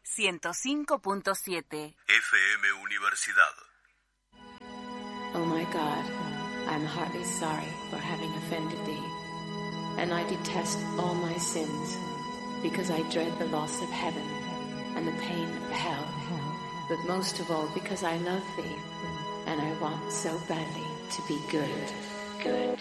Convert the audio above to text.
105.7 FM Universidad. Oh my God, I'm heartily sorry for having offended thee, and I detest all my sins, because I dread the loss of heaven and the pain of hell, but most of all because I love thee, and I want so badly to be good.